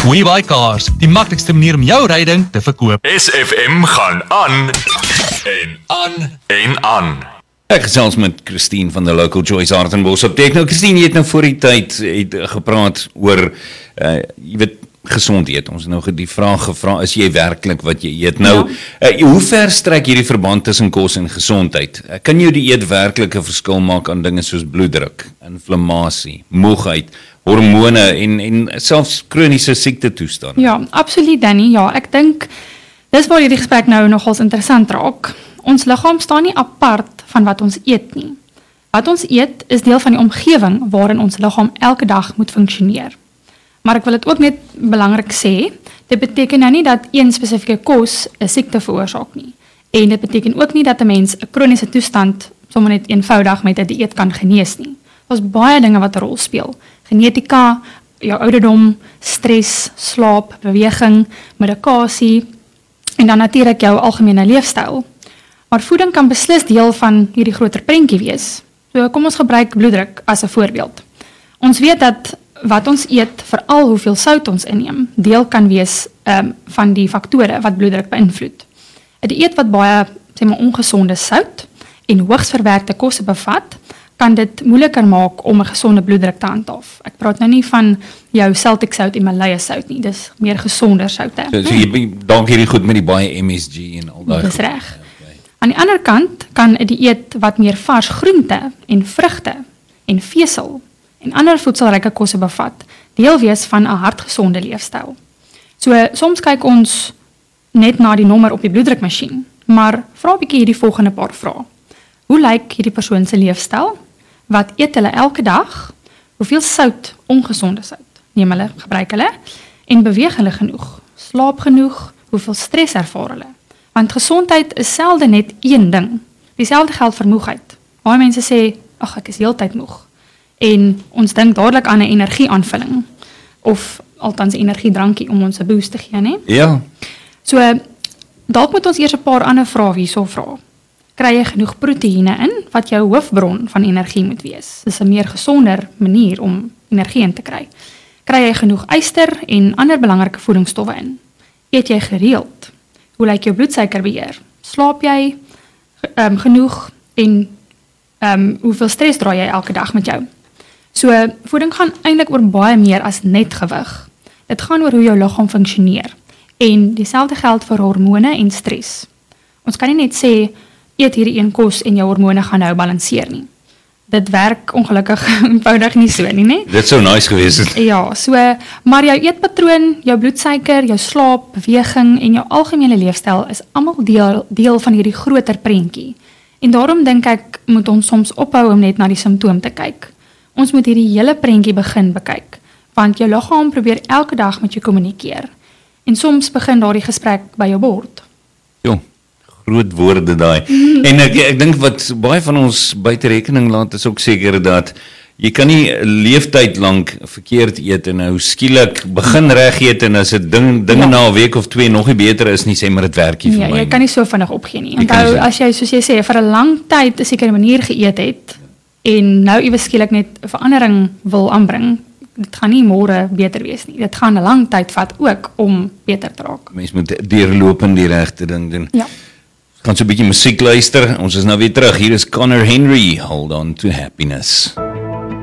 WeBuy Cars, die maklikste manier om jou ryding te verkoop. SFM gaan aan en aan en aan. Ek gesels met Christine van die Local Choice Hartenbos op Techno. Christine, jy het nou voor die tyd gepraat oor, jy weet, gesond eet. Ons het nou die vraag gevra, is jy werklik wat jy eet? Nou, hoe ver strek hierdie verband tussen kos en gesondheid? Kan jou dieet werklik 'n verskil maak aan dinge soos bloeddruk, inflammasie, moegheid, hormone en selfs kroniese siektetoestande? Ja, absoluut Danny. Ja, ek dink dis waar hierdie gesprek nou nogals interessant raak. Ons liggaam staan nie apart van wat ons eet nie. Wat ons eet is deel van die omgewing waarin ons liggaam elke dag moet funksioneer. Maar ek wil dit ook net belangrik sê, dit beteken nou nie dat een spesifieke kos 'n siekte veroorsaak nie. En dit beteken ook nie dat 'n mens 'n kroniese toestand sommer net eenvoudig met 'n dieet kan genees nie. Daar's baie dinge wat 'n rol speel. Genetika, jou ouderdom, stres, slaap, beweging, medikasie en dan natuurlik jou algemene leefstyl. Maar voeding kan beslis deel van hierdie groter prentjie wees. So kom ons gebruik bloeddruk as 'n voorbeeld. Ons weet dat wat ons eet, veral hoeveel sout ons inneem, deel kan wees van die faktore wat bloeddruk beïnvloed. 'n Dieet wat baie ongesonde sout en hoogs verwerkte kosse bevat, kan dit moeiliker maak om 'n gesonde bloeddruk te handhaaf. Ek praat nou nie van jou Celtic sout en Himalaya sout nie, dis meer gesonder soutte. So jy dank hierdie goed met die baie MSG en al daai. Dis reg. Aan die ander kant kan 'n dieet wat meer vars groente en vrugte en vesel en ander voedselryke kosse bevat, deel wees van 'n hartgesonde leefstyl. So soms kyk ons net na die nommer op die bloeddrukmasjien, maar vra 'n bietjie hierdie volgende paar vrae. Hoe lyk hierdie persoon se leefstyl? Wat eet hulle elke dag? Hoeveel sout, ongesonde sout, gebruik hulle? En beweeg hulle genoeg? Slaap genoeg? Hoeveel stres ervaar hulle? Want gesondheid is selde net een ding. Dieselfde geld vir moegheid. Baie mense sê, ag ek is heeltyd moeg. En ons dink dadelik aan 'n energieaanvulling of althans 'n energiedrankie om ons 'n boost te gee, né? Ja. So dalk moet ons eers 'n paar ander vrae hierso vra. Kry jy genoeg proteïene in wat jou hoofbron van energie moet wees? Dis 'n meer gesonder manier om energie in te kry. Kry jy genoeg yster en ander belangrike voedingsstowwe in? Eet jy gereeld? Hoe lyk jou bloedsuikerbeheer? Slaap jy genoeg en hoeveel stres dra jy elke dag met jou? So, voeding gaan eintlik oor baie meer as net gewig. Dit gaan oor hoe jou liggaam funksioneer. En dieselfde geld vir hormone en stres. Ons kan nie net sê, eet hierdie een kos en jou hormone gaan nou balanseer nie. Dit werk ongelukkig eenvoudig nie so nie, né? Dit sou nice gewees het. Ja, so, maar jou eetpatroon, jou bloedsuiker, jou slaap, beweging en jou algemene leefstyl is almal deel van hierdie groter prentjie. En daarom dink ek, moet ons soms ophou om net na die simptoom te kyk. Ons moet hierdie hele prentjie begin bekyk, want jou liggaam probeer elke dag met jou kommunikeer. En soms begin daardie gesprek by jou bord. Jo, groot woorde daai. En ek dink wat baie van ons buite rekening laat is ook seker dat jy kan nie 'n leeftyd lank verkeerd eet en nou skielik begin reg eet en as dit dinge na 'n week of 2 nog nie beter is nie, sê maar dit werk nie vir my. Ja, jy kan nie so vinnig opgee nie. Onthou, as jy soos jy sê vir 'n lang tyd 'n sekere manier geëet het en nou iewes skielik net 'n verandering wil aanbring, dit gaan nie môre beter wees nie. Dit gaan 'n lang tyd vat ook om beter te raak. Mens moet deurlopend die regte ding doen. Ja. Kan so 'n bietjie musiek luister. Ons is nou weer terug. Hier is Connor Henry. Hold on to happiness.